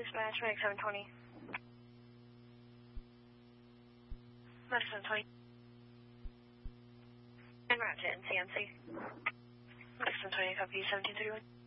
dispatch, Medic 720. Medic 720. En route to NCMC. Medic 720, copy 1731.